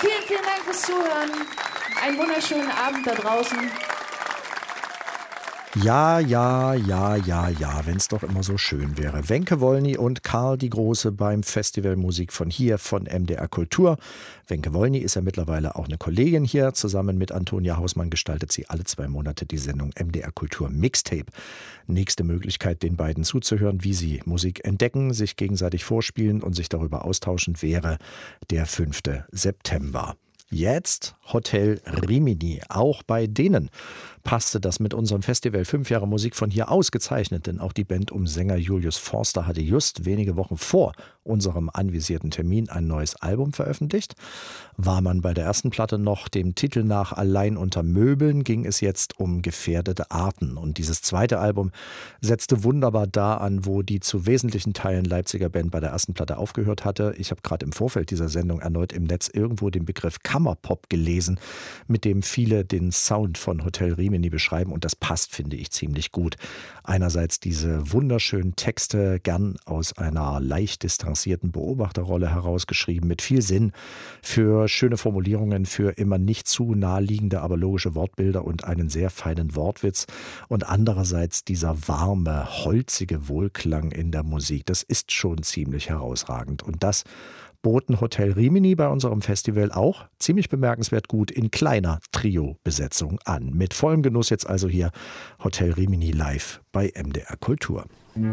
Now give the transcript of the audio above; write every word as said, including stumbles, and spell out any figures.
Vielen, vielen Dank fürs Zuhören. Einen wunderschönen Abend da draußen. Ja, ja, ja, ja, ja, wenn es doch immer so schön wäre. Wenke Wolny und Karl die Große beim Festival Musik von hier, von M D R Kultur. Wenke Wolny ist ja mittlerweile auch eine Kollegin hier. Zusammen mit Antonia Hausmann gestaltet sie alle zwei Monate die Sendung M D R Kultur Mixtape. Nächste Möglichkeit, den beiden zuzuhören, wie sie Musik entdecken, sich gegenseitig vorspielen und sich darüber austauschen, wäre der fünfte September. Jetzt Hotel Rimini. Auch bei denen passte das mit unserem Festival fünf Jahre Musik von hier ausgezeichnet, denn auch die Band um Sänger Julius Forster hatte just wenige Wochen vor unserem anvisierten Termin ein neues Album veröffentlicht. War man bei der ersten Platte noch dem Titel nach Allein unter Möbeln, ging es jetzt um gefährdete Arten. Und dieses zweite Album setzte wunderbar da an, wo die zu wesentlichen Teilen Leipziger Band bei der ersten Platte aufgehört hatte. Ich habe gerade im Vorfeld dieser Sendung erneut im Netz irgendwo den Begriff Kammerpop gelesen, mit dem viele den Sound von Hotel Rimini beschreiben, und das passt, finde ich, ziemlich gut. Einerseits diese wunderschönen Texte, gern aus einer leicht distanzierten Beobachterrolle herausgeschrieben, mit viel Sinn für schöne Formulierungen, für immer nicht zu naheliegende, aber logische Wortbilder und einen sehr feinen Wortwitz, und andererseits dieser warme, holzige Wohlklang in der Musik. Das ist schon ziemlich herausragend, und das boten Hotel Rimini bei unserem Festival auch ziemlich bemerkenswert gut in kleiner Trio-Besetzung an. Mit vollem Genuss jetzt also hier Hotel Rimini live bei M D R Kultur.